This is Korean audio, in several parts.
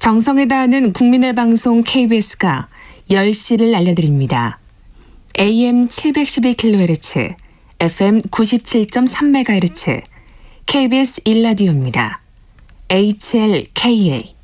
정성을 다하는 국민의 방송 KBS가 10시를 알려드립니다. AM 712kHz, FM 97.3MHz, KBS 1라디오입니다. HLKA.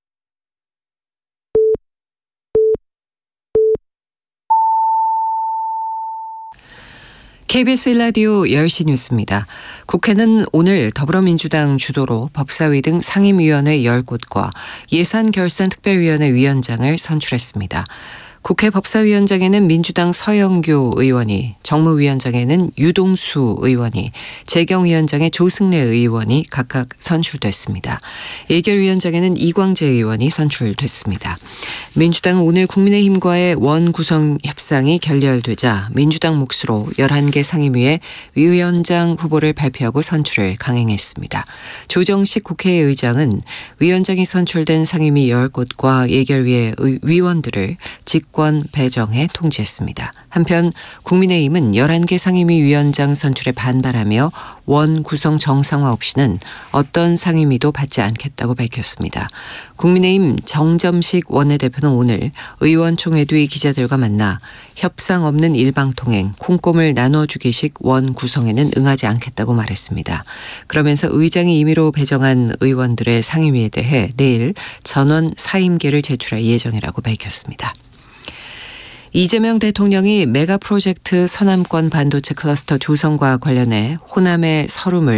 KBS 1라디오 10시 뉴스입니다. 국회는 오늘 더불어민주당 주도로 법사위 등 상임위원회 10곳과 예산결산특별위원회 위원장을 선출했습니다. 국회 법사위원장에는 민주당 서영교 의원이, 정무위원장에는 유동수 의원이, 재경위원장에 조승래 의원이 각각 선출됐습니다. 예결위원장에는 이광재 의원이 선출됐습니다. 민주당은 오늘 국민의힘과의 원구성 협상이 결렬되자 민주당 몫으로 11개 상임위에 위원장 후보를 발표하고 선출을 강행했습니다. 조정식 국회의장은 위원장이 선출된 상임위 10곳과 예결위의 위원들을 직권 배정해 통지했습니다. 한편 국민의힘은 11개 상임위 위원장 선출에 반발하며 원 구성 정상화 없이는 어떤 상임위도 받지 않겠다고 밝혔습니다. 국민의힘 정점식 원내대표는 오늘 의원총회 뒤 기자들과 만나 협상 없는 일방통행, 콩고물 나눠주기식 원 구성에는 응하지 않겠다고 말했습니다. 그러면서 의장이 임의로 배정한 의원들의 상임위에 대해 내일 전원 사임계를 제출할 예정이라고 밝혔습니다. 이재명 대통령이 메가 프로젝트 서남권 반도체 클러스터 조성과 관련해 호남의 서름을